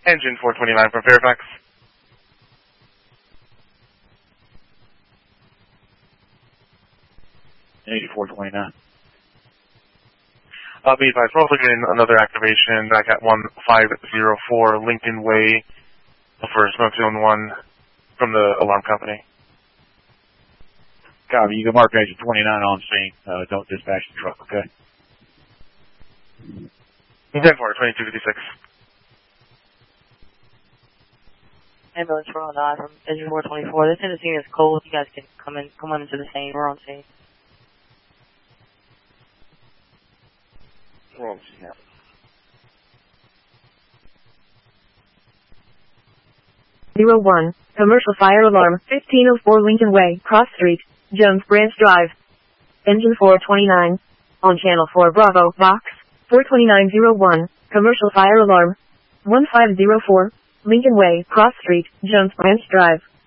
Engine 429 from Fairfax. Engine 429. Be advised, we're also getting another activation back at 1504 Lincoln Way for Smoke Zone 1 from the alarm company. Copy. You can mark Engine 29 on scene. Don't dispatch the truck, okay? 10-4, 2256. Ambulance, we're on from Engine 424. This end of scene is cold. You guys can come on into the scene. We're on scene. We're on scene now. Zero 01, commercial fire alarm, 1504 Lincoln Way, Cross Street, Jones Branch Drive. Engine 429, on channel 4 Bravo, box, 42901, commercial fire alarm, 1504, Lincoln Way, Cross Street, Jones Branch Drive.